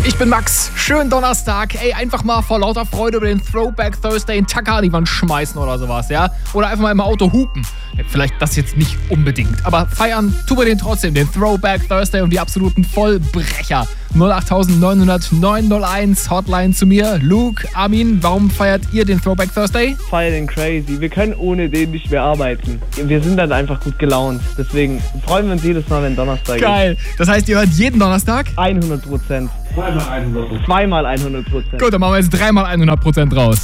Ich bin Max. Schönen Donnerstag. Ey, einfach mal vor lauter Freude über den Throwback Thursday einen Tacker an die Wand schmeißen oder sowas, ja? Oder einfach mal im Auto hupen. Vielleicht das jetzt nicht unbedingt, aber feiern tun wir den trotzdem, den Throwback Thursday und die absoluten Vollbrecher. 08900 901 Hotline zu mir. Luke, Armin, warum feiert ihr den Throwback Thursday? Feier den crazy. Wir können ohne den nicht mehr arbeiten. Wir sind dann einfach gut gelaunt. Deswegen freuen wir uns jedes Mal, wenn Donnerstag ist. Geil. Das heißt, ihr hört jeden Donnerstag? 100%. Zweimal 100%. Zweimal 100%. Gut, dann machen wir jetzt dreimal 100% raus.